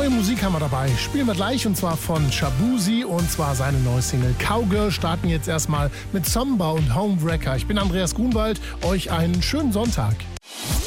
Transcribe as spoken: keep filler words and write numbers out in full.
Neue Musik haben wir dabei. Spielen wir gleich und zwar von Shabuzi und zwar seine neue Single Cowgirl. Starten jetzt erstmal mit Samba und Homewrecker. Ich bin Andreas Grunwald. Euch einen schönen Sonntag.